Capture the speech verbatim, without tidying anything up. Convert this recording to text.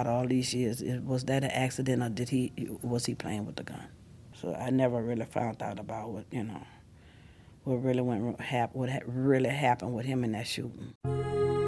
out all these years, was that an accident or did he was he playing with the gun? So I never really found out about what you know what really went hap- what really happened with him in that shooting.